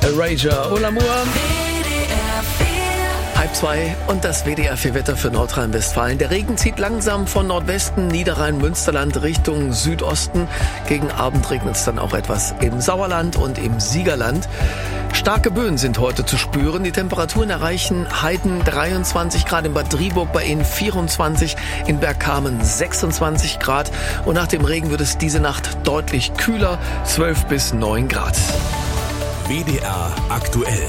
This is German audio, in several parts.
Erasure, Au l'amour. 1:30 und das WDR-4-Wetter für Nordrhein-Westfalen. Der Regen zieht langsam von Nordwesten, Niederrhein, Münsterland Richtung Südosten. Gegen Abend regnet es dann auch etwas im Sauerland und im Siegerland. Starke Böen sind heute zu spüren. Die Temperaturen erreichen Heiden 23 Grad, in Bad Driburg bei Ihnen 24, in Bergkamen 26 Grad. Und nach dem Regen wird es diese Nacht deutlich kühler, 12 bis 9 Grad. WDR aktuell.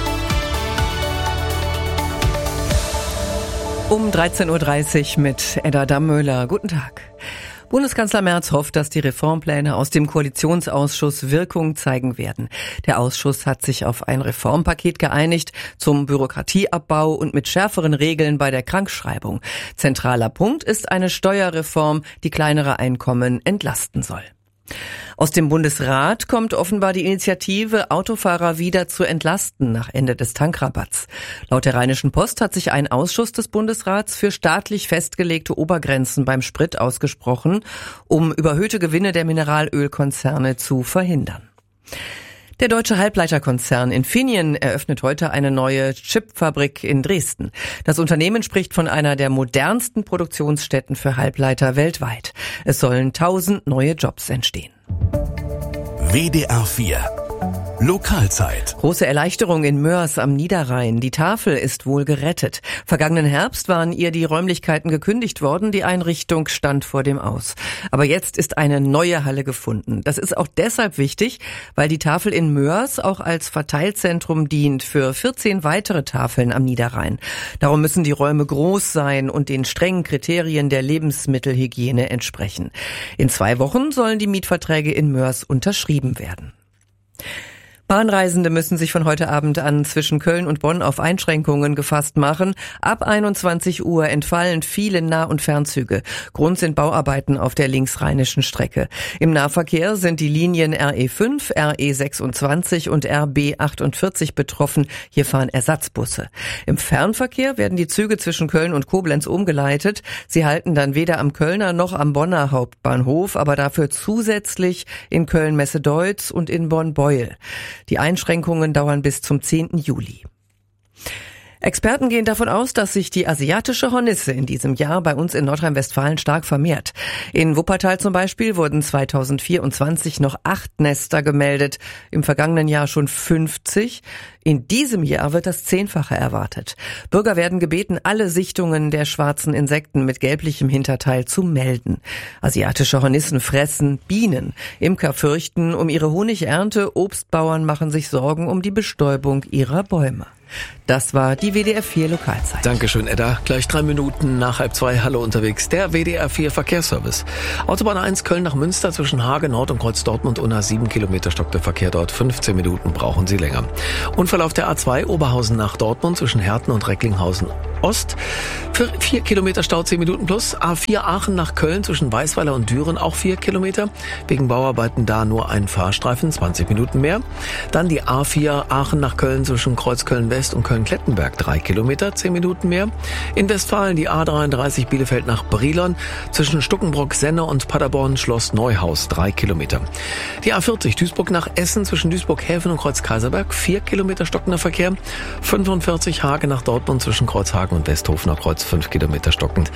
Um 13.30 Uhr mit Edda Dammöhler. Guten Tag. Bundeskanzler Merz hofft, dass die Reformpläne aus dem Koalitionsausschuss Wirkung zeigen werden. Der Ausschuss hat sich auf ein Reformpaket geeinigt zum Bürokratieabbau und mit schärferen Regeln bei der Krankschreibung. Zentraler Punkt ist eine Steuerreform, die kleinere Einkommen entlasten soll. Aus dem Bundesrat kommt offenbar die Initiative, Autofahrer wieder zu entlasten nach Ende des Tankrabatts. Laut der Rheinischen Post hat sich ein Ausschuss des Bundesrats für staatlich festgelegte Obergrenzen beim Sprit ausgesprochen, um überhöhte Gewinne der Mineralölkonzerne zu verhindern. Der deutsche Halbleiterkonzern Infineon eröffnet heute eine neue Chipfabrik in Dresden. Das Unternehmen spricht von einer der modernsten Produktionsstätten für Halbleiter weltweit. Es sollen 1000 neue Jobs entstehen. WDR 4 Lokalzeit. Große Erleichterung in Mörs am Niederrhein. Die Tafel ist wohl gerettet. Vergangenen Herbst waren ihr die Räumlichkeiten gekündigt worden. Die Einrichtung stand vor dem Aus. Aber jetzt ist eine neue Halle gefunden. Das ist auch deshalb wichtig, weil die Tafel in Mörs auch als Verteilzentrum dient für 14 weitere Tafeln am Niederrhein. Darum müssen die Räume groß sein und den strengen Kriterien der Lebensmittelhygiene entsprechen. In 2 Wochen sollen die Mietverträge in Mörs unterschrieben werden. Bahnreisende müssen sich von heute Abend an zwischen Köln und Bonn auf Einschränkungen gefasst machen. Ab 21 Uhr entfallen viele Nah- und Fernzüge. Grund sind Bauarbeiten auf der linksrheinischen Strecke. Im Nahverkehr sind die Linien RE5, RE26 und RB48 betroffen. Hier fahren Ersatzbusse. Im Fernverkehr werden die Züge zwischen Köln und Koblenz umgeleitet. Sie halten dann weder am Kölner noch am Bonner Hauptbahnhof, aber dafür zusätzlich in Köln-Messe-Deutz und in Bonn-Beuel. Die Einschränkungen dauern bis zum 10. Juli. Experten gehen davon aus, dass sich die asiatische Hornisse in diesem Jahr bei uns in Nordrhein-Westfalen stark vermehrt. In Wuppertal zum Beispiel wurden 2024 noch 8 Nester gemeldet, im vergangenen Jahr schon 50. In diesem Jahr wird das 10-fache erwartet. Bürger werden gebeten, alle Sichtungen der schwarzen Insekten mit gelblichem Hinterteil zu melden. Asiatische Hornissen fressen Bienen. Imker fürchten um ihre Honigernte, Obstbauern machen sich Sorgen um die Bestäubung ihrer Bäume. Das war die WDR 4 Lokalzeit. Dankeschön, Edda. Gleich 3 Minuten nach 1:30. Hallo unterwegs. Der WDR 4 Verkehrsservice. Autobahn 1 Köln nach Münster zwischen Hage Nord und Kreuz Dortmund unter 7 Kilometer stockt der Verkehr dort. 15 Minuten brauchen Sie länger. Unfall auf der A2 Oberhausen nach Dortmund zwischen Herten und Recklinghausen Ost. Für 4 Kilometer Stau 10 Minuten plus. A4 Aachen nach Köln zwischen Weißweiler und Düren auch 4 Kilometer. Wegen Bauarbeiten da nur ein Fahrstreifen, 20 Minuten mehr. Dann die A4 Aachen nach Köln zwischen Kreuz Köln-West und Köln-Klettenberg 3 Kilometer, 10 Minuten mehr. In Westfalen die A33 Bielefeld nach Brilon zwischen Stuckenbrock, Senne und Paderborn Schloss Neuhaus 3 Kilometer. Die A40 Duisburg nach Essen zwischen Duisburg-Häfen und Kreuz-Kaiserberg 4 Kilometer stockender Verkehr. 45 Hage nach Dortmund zwischen Kreuzhagen und Westhofen nach Kreuz 5 Kilometer stockend.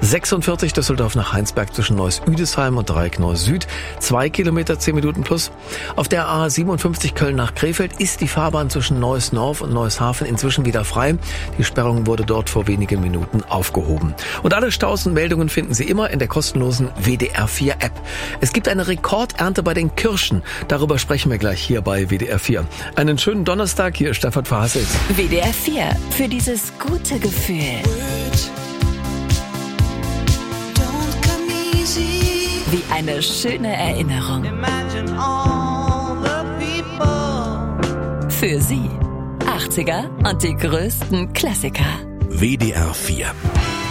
46 Düsseldorf nach Heinsberg zwischen Neuss-Üdesheim und Dreieck Neuss-Süd 2 Kilometer, 10 Minuten plus. Auf der A57 Köln nach Krefeld ist die Fahrbahn zwischen Neuss-Norf und Neuss-Hafen inzwischen wieder frei. Die Sperrung wurde dort vor wenigen Minuten aufgehoben. Und alle Staus und Meldungen finden Sie immer in der kostenlosen WDR 4 App. Es gibt eine Rekordernte bei den Kirschen. Darüber sprechen wir gleich hier bei WDR 4. Einen schönen Donnerstag, hier ist Stefan Verhassel. WDR 4 für dieses gute Gefühl. Wie eine schöne Erinnerung. Für Sie 80er und die größten Klassiker. WDR 4